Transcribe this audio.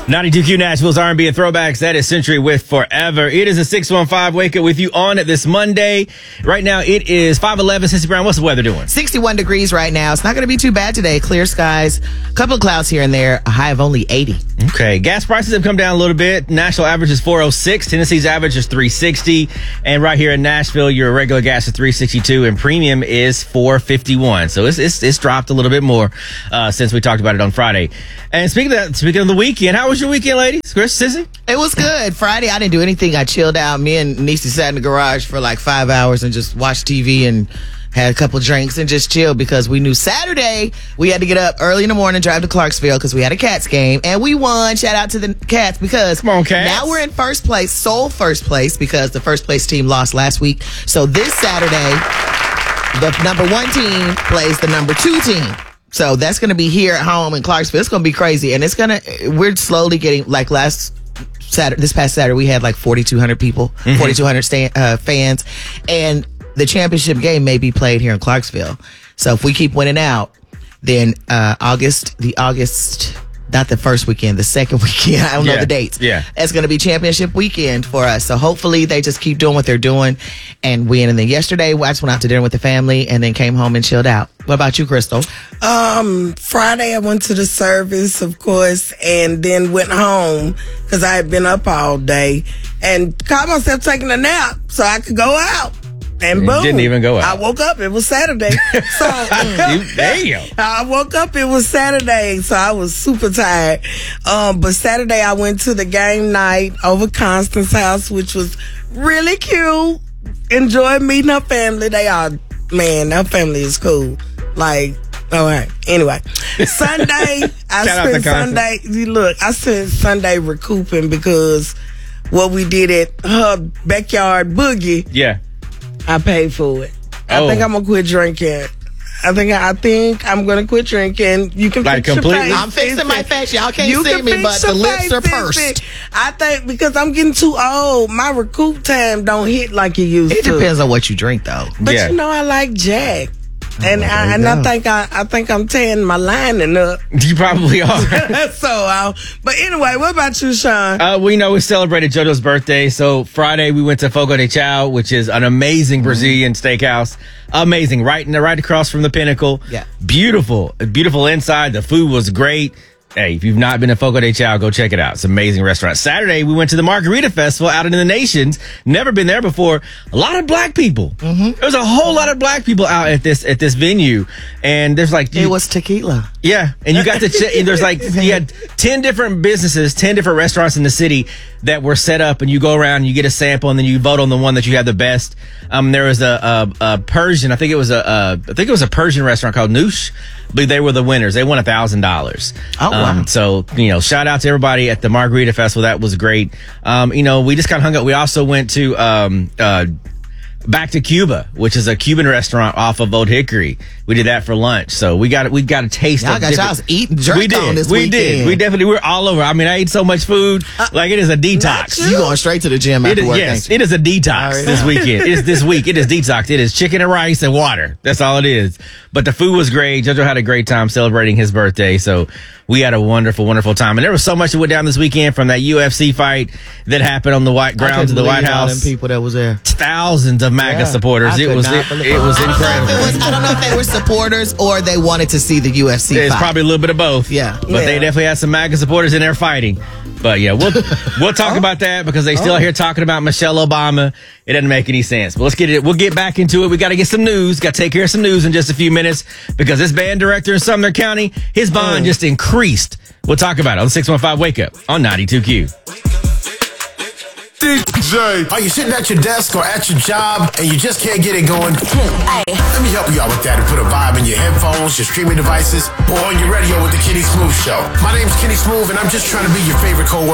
92Q Nashville's R&B and Throwbacks. That is Century with Forever. It is a 615 Wake Up with you on this Monday. Right now, it is 5:11. Sissy Brown, what's the weather doing? 61 degrees right now. It's not going to be too bad today. Clear skies, a couple of clouds here and there, a high of only 80. Okay. Gas prices have come down a little bit. National average is $4.06. Tennessee's average is $3.60. And right here in Nashville, your regular gas is $3.62 and premium is $4.51. So it's dropped a little bit more since we talked about it on Friday. And speaking of the weekend, how was your weekend, ladies? Chris, Sissy? It was good. Friday, I didn't do anything. I chilled out. Me and Niecy sat in the garage for like 5 hours and just watched TV and had a couple drinks and just chilled because we knew Saturday we had to get up early in the morning, drive to Clarksville because we had a Cats game and we won. Shout out to the Cats because come on, Cats. Now we're in first place, sole first place because the first place team lost last week. So this Saturday, the number 1 team plays the number 2 team. So that's going to be here at home in Clarksville. It's going to be crazy. And we're slowly getting, like this past Saturday, we had like 4,200 people, 4,200 fans. And the championship game may be played here in Clarksville. So if we keep winning out, then not the first weekend, the second weekend. I don't know the dates. Yeah. It's going to be championship weekend for us. So hopefully they just keep doing what they're doing and win. And then yesterday, I just went out to dinner with the family and then came home and chilled out. What about you, Crystal? Friday I went to the service, of course, and then went home because I had been up all day and caught myself taking a nap so I could go out. And boom. Didn't even go out. I woke up, it was Saturday. So damn. I woke up, it was Saturday, so I was super tired. But Saturday I went to the game night over Constance's house, which was really cute. Enjoyed meeting her family. Her family is cool. Like, all right. Anyway, Sunday, I spent Sunday recouping because what we did at her backyard boogie. Yeah. I paid for it. I think I'm gonna quit drinking. I think I'm gonna quit drinking. You can like fix completely. Your face. I'm fixing my face. Y'all can't see me, but the lips are pursed. I think because I'm getting too old, my recoup time don't hit like it used to. It depends on what you drink, though. But you know, I like Jack. And I think I'm tearing my lining up. You probably are. But anyway, what about you, Sean? We celebrated JoJo's birthday. So Friday we went to Fogo de Chao, which is an amazing Brazilian steakhouse. Amazing, right across from the Pinnacle. Yeah, beautiful inside. The food was great. Hey, if you've not been to Fogo de Chao, go check it out. It's an amazing restaurant. Saturday, we went to the Margarita Festival out in the Nations. Never been there before. A lot of black people. Mm-hmm. There was a whole lot of black people out at this venue. And there's like... It was tequila. Yeah. And you got to... there's like... You had 10 different businesses, 10 different restaurants in the city that were set up. And you go around and you get a sample and then you vote on the one that you have the best. There was a Persian... I think it was a Persian restaurant called Noosh. But they were the winners. They won $1,000. Oh, wow. So, shout out to everybody at the Margarita Festival. That was great. We just kind of hung out. We also went to Back to Cuba, which is a Cuban restaurant off of Old Hickory. We did that for lunch. So we got a taste of y'all eating drink on this weekend. We did. We definitely were all over. I mean, I ate so much food. Like it is a detox. You going straight to the gym after work? Yes, it is a detox this weekend. It is this week. It is detox. It is chicken and rice and water. That's all it is. But the food was great. JoJo had a great time celebrating his birthday. So we had a wonderful, wonderful time. And there was so much that went down this weekend from that UFC fight that happened on the grounds of the White House. All them people that was there. Thousands of MAGA supporters. It was incredible. I don't know if they were supporters or they wanted to see the UFC fight. It's probably a little bit of both. Yeah. But they definitely had some MAGA supporters in there fighting. But yeah, we'll talk about that because they still here talking about Michelle Obama. It doesn't make any sense. But let's get it. We'll get back into it. We got to get some news. Got to take care of some news in just a few minutes because this band director in Sumner County, his bond just increased. We'll talk about it on 615 Wake Up on 92Q. DJ. Are you sitting at your desk or at your job and you just can't get it going? Let me help you out with that and put a vibe in your headphones, your streaming devices, or on your radio with the Kenny Smooth Show. My name's Kenny Smooth and I'm just trying to be your favorite coworker.